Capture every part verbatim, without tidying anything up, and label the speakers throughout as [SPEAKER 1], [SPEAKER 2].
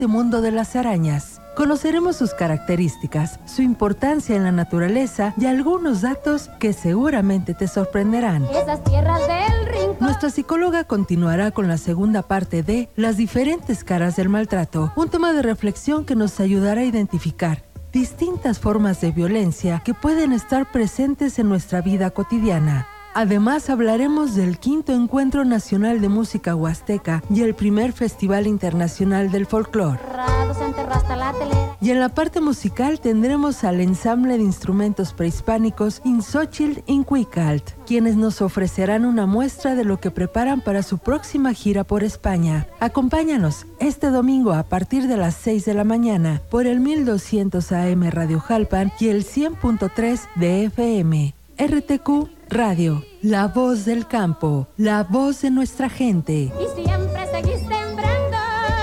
[SPEAKER 1] mundo de las arañas. Conoceremos sus características, su importancia en la naturaleza y algunos datos que seguramente te sorprenderán.
[SPEAKER 2] Esas tierras del rincón.
[SPEAKER 1] Nuestra psicóloga continuará con la segunda parte de Las diferentes caras del maltrato, un tema de reflexión que nos ayudará a identificar distintas formas de violencia que pueden estar presentes en nuestra vida cotidiana. Además, hablaremos del quinto Encuentro Nacional de Música Huasteca y el primer Festival Internacional del Folclore. Y en la parte musical tendremos al ensamble de instrumentos prehispánicos Inxóchitl Incuicalt, quienes nos ofrecerán una muestra de lo que preparan para su próxima gira por España. Acompáñanos este domingo a partir de las seis de la mañana por el mil doscientos A M Radio Jalpan y el cien punto tres de F M. R T Q Radio, la voz del campo, la voz de nuestra gente.
[SPEAKER 2] Y siempre seguís sembrando.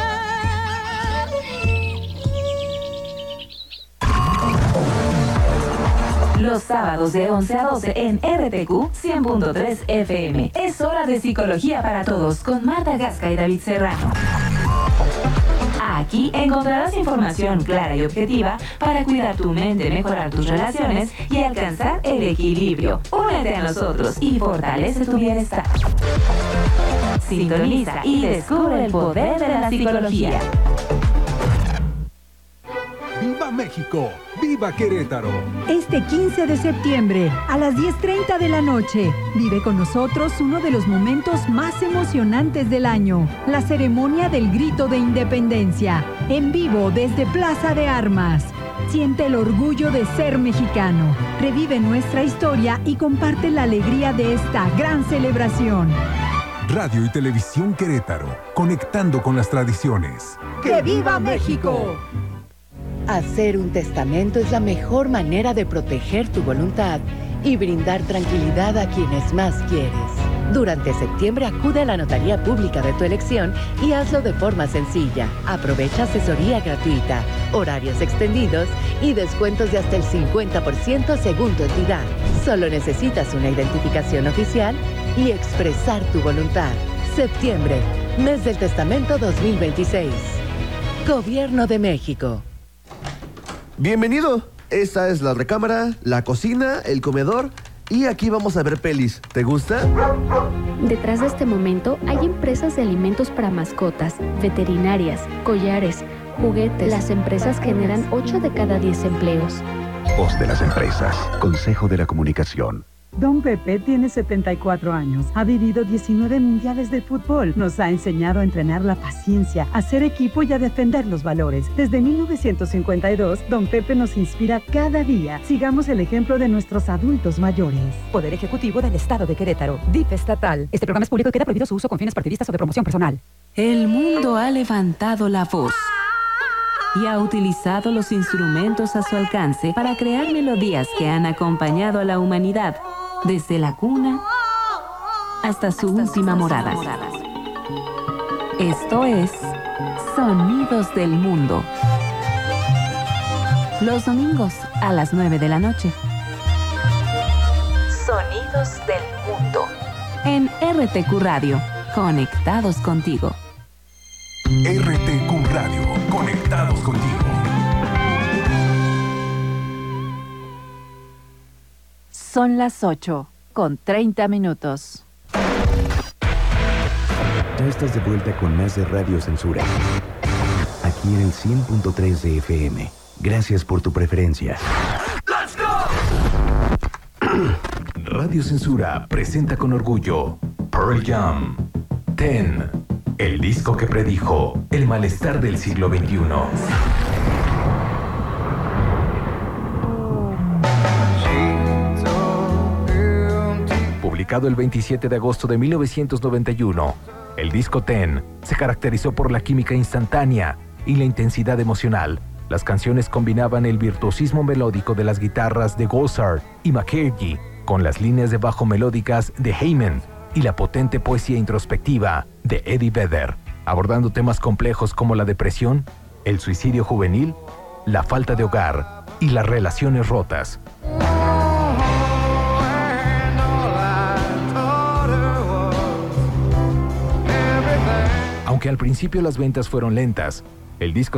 [SPEAKER 3] Los sábados de once a doce en R T Q cien punto tres F M. Es hora de Psicología para Todos con Marta Gasca y David Serrano. Aquí encontrarás información clara y objetiva para cuidar tu mente, mejorar tus relaciones y alcanzar el equilibrio. Únete a nosotros y fortalece tu bienestar. Sintoniza y descubre el poder de la psicología.
[SPEAKER 4] ¡Viva México! ¡Viva Querétaro!
[SPEAKER 5] Este quince de septiembre, a las diez treinta de la noche, vive con nosotros uno de los momentos más emocionantes del año, la ceremonia del Grito de Independencia, en vivo desde Plaza de Armas. Siente el orgullo de ser mexicano, revive nuestra historia y comparte la alegría de esta gran celebración.
[SPEAKER 4] Radio y Televisión Querétaro, conectando con las tradiciones.
[SPEAKER 5] ¡Que viva México!
[SPEAKER 6] Hacer un testamento es la mejor manera de proteger tu voluntad y brindar tranquilidad a quienes más quieres. Durante septiembre acude a la notaría pública de tu elección y hazlo de forma sencilla. Aprovecha asesoría gratuita, horarios extendidos y descuentos de hasta el cincuenta por ciento según tu entidad. Solo necesitas una identificación oficial y expresar tu voluntad. Septiembre, mes del testamento dos mil veintiséis. Gobierno de México.
[SPEAKER 7] Bienvenido. Esta es la recámara, la cocina, el comedor y aquí vamos a ver pelis. ¿Te gusta?
[SPEAKER 8] Detrás de este momento hay empresas de alimentos para mascotas, veterinarias, collares, juguetes. Las empresas generan ocho de cada diez empleos.
[SPEAKER 9] Voz de las empresas. Consejo de la Comunicación.
[SPEAKER 10] Don Pepe tiene setenta y cuatro años, ha vivido diecinueve mundiales de fútbol, nos ha enseñado a entrenar la paciencia, a ser equipo y a defender los valores. Desde mil novecientos cincuenta y dos, Don Pepe nos inspira cada día. Sigamos el ejemplo de nuestros adultos mayores.
[SPEAKER 11] Poder Ejecutivo del Estado de Querétaro, D I F estatal. Este programa es público y queda prohibido su uso con fines partidistas o de promoción personal.
[SPEAKER 3] El mundo ha levantado la voz y ha utilizado los instrumentos a su alcance para crear melodías que han acompañado a la humanidad desde la cuna hasta su hasta última su morada. morada. Esto es Sonidos del Mundo. Los domingos a las nueve de la noche. Sonidos del Mundo. En R T Q Radio, conectados contigo.
[SPEAKER 4] R T Q Radio, conectados contigo.
[SPEAKER 12] Son las ocho, con treinta minutos.
[SPEAKER 9] Ya estás de vuelta con más de Radio Censura. Aquí en el cien punto tres de F M. Gracias por tu preferencia.
[SPEAKER 4] ¡Let's go! Radio Censura presenta con orgullo Pearl Jam, Ten, el disco que predijo el malestar del siglo veintiuno. Publicado el veintisiete de agosto de mil novecientos noventa y uno, el disco Ten se caracterizó por la química instantánea y la intensidad emocional. Las canciones combinaban el virtuosismo melódico de las guitarras de Gossard y McCartney con las líneas de bajo melódicas de Heyman y la potente poesía introspectiva de Eddie Vedder, abordando temas complejos como la depresión, el suicidio juvenil, la falta de hogar y las relaciones rotas. Aunque al principio las ventas fueron lentas, El disco